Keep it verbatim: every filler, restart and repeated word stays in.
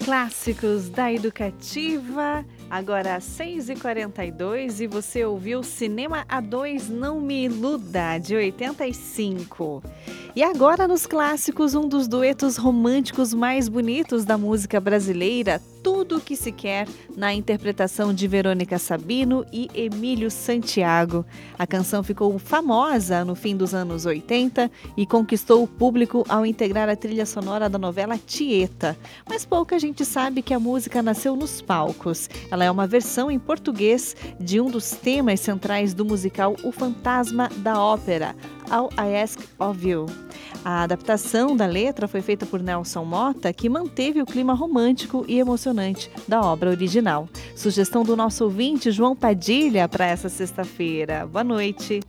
Clássicos da Educativa, agora às seis e quarenta e dois, e você ouviu Cinema A dois Não Me Iluda, de oitenta e cinco. E agora nos clássicos, um dos duetos românticos mais bonitos da música brasileira, Tudo o que se quer, na interpretação de Verônica Sabino e Emílio Santiago. A canção ficou famosa no fim dos anos oitenta e conquistou o público ao integrar a trilha sonora da novela Tieta. Mas pouca gente sabe que a música nasceu nos palcos. Ela é uma versão em português de um dos temas centrais do musical O Fantasma da Ópera, All I Ask of You. A adaptação da letra foi feita por Nelson Motta, que manteve o clima romântico e emocionante da obra original. Sugestão do nosso ouvinte João Padilha para essa sexta-feira. Boa noite.